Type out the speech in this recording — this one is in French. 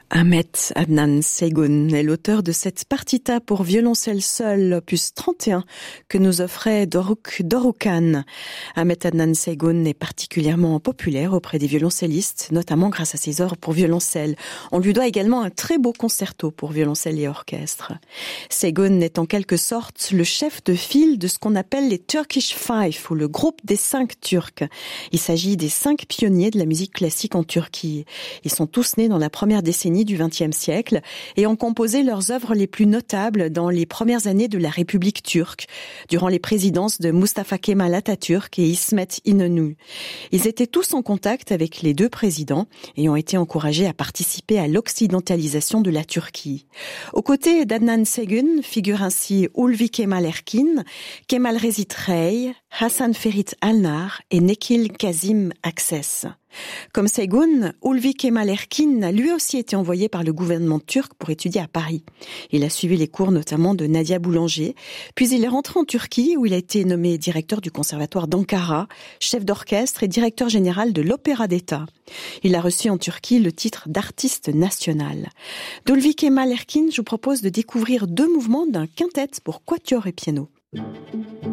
Ahmet Adnan Saygun est l'auteur de cette partita pour violoncelle seul, opus 31, que nous offrait Doruk Dorukhan. Ahmet Adnan Saygun est particulièrement populaire auprès des violoncellistes, notamment grâce à ses œuvres pour violoncelle. On lui doit également un très beau concerto pour violoncelle et orchestre. Saygun est en quelque sorte le chef de file de ce qu'on appelle les Turkish Five, ou le groupe des 5 Turcs. Il s'agit des 5 pionniers de la musique classique en Turquie. Ils sont tous nés dans la première décennie du XXe siècle et ont composé leurs œuvres les plus notables dans les premières années de la République turque, durant les présidences de Mustafa Kemal Atatürk et İsmet İnönü. Ils étaient tous en contact avec les deux présidents et ont été encouragés à participer à l'occidentalisation de la Turquie. Aux côtés d'Adnan Saygun figurent ainsi Ulvi Kemal Erkin, Kemal Rezit Rey, Hasan Ferit Alnar et Nekil Kazım Akses. Comme Saygun, Ulvi Kemal Erkin a lui aussi été envoyé par le gouvernement turc pour étudier à Paris. Il a suivi les cours notamment de Nadia Boulanger, puis il est rentré en Turquie où il a été nommé directeur du conservatoire d'Ankara, chef d'orchestre et directeur général de l'Opéra d'État. Il a reçu en Turquie le titre d'artiste national. D'Ulvi Kemal Erkin, je vous propose de découvrir 2 mouvements d'un quintet pour quatuor et piano.